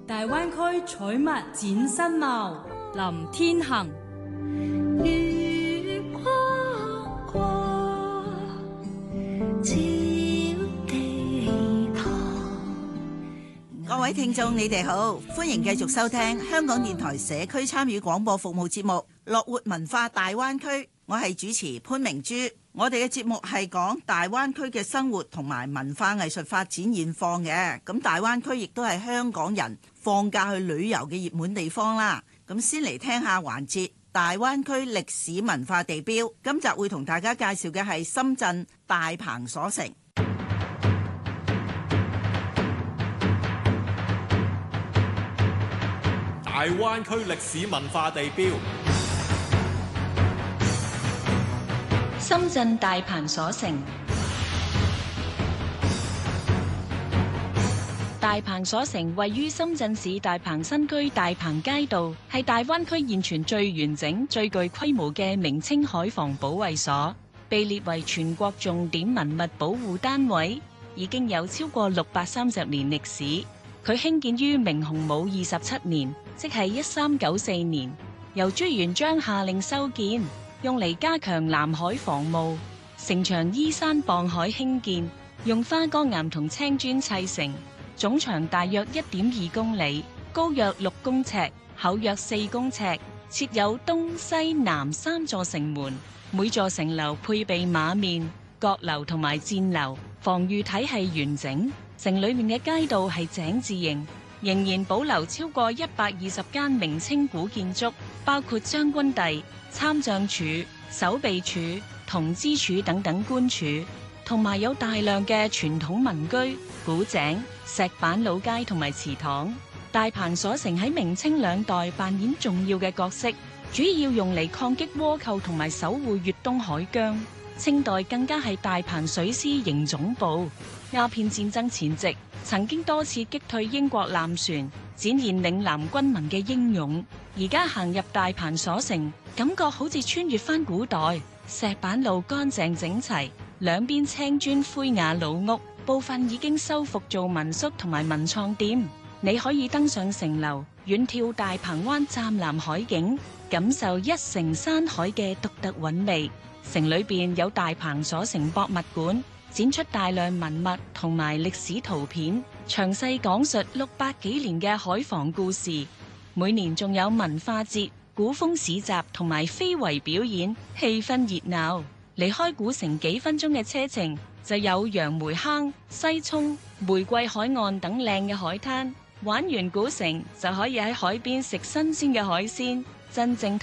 大灣區採物展新貌，林天行。 月光過，照地堂。 各位聽眾，你哋好，歡迎繼續收聽香港電台社區參與廣播服務節目《樂活文化大灣區》，我係主持潘明珠。我哋嘅節目係講大灣區嘅生活同埋文化藝術發展現況嘅。咁大灣區亦都係香港人放假去旅遊嘅熱門地方啦。咁先嚟聽下環節大灣區歷史文化地標。今集會同大家介紹嘅係深圳大鵬鎖城。 大灣區歷史文化地標。 深圳大鵬鎖城。大鵬鎖城位於深圳市大鵬新區大鵬街道，係大灣區現存最完整、最具規模嘅明清海防保衛所，被列為全國重點文物保護單位，已經有超過630年歷史。佢興建於明洪武27年，即係1394年，由朱元璋下令修建，用嚟加強南海防務。城牆依山傍海興建，用花崗岩同青磚砌成，總長大約1.2公里，高約6公尺，厚約4公尺，設有東西南3座城門，每座城樓配備馬面、閣樓同埋箭樓，防禦體系完整。城裏面嘅街道係井字形，仍然保留超過120間明清古建築，包括將軍第、參將處、守備處、同知處等等官署，同埋有大量嘅傳統民居、古井、石板老街同埋祠堂。大鵬鎖城喺明清兩代扮演重要嘅角色，主要用嚟抗擊倭寇同埋守護粵東海疆。清代更加係大鵬水師營總部。鴉片戰爭前夕，曾經多次擊退英國艦船，展現嶺南軍民嘅英勇。而家行入大鵬鎖城，感覺好似穿越返古代。石板路乾淨整齊，兩邊青磚灰瓦老屋，部分已經修復做民宿同埋文創店。你可以登上城樓，遠眺大鵬灣湛藍海景，感受一城山海嘅獨特韻味。城裏邊有大鵬鎖城博物館，展出大量文物同埋歷史圖片，詳細講述600幾年嘅海防故事。每年仲有文化節、古風市集同埋非遺表演，氣氛熱鬧。離開古城幾分鐘嘅車程，就有楊梅坑、西涌、玫瑰海岸等靚嘅海灘。玩完古城就可以喺海邊食新鮮嘅海鮮，真正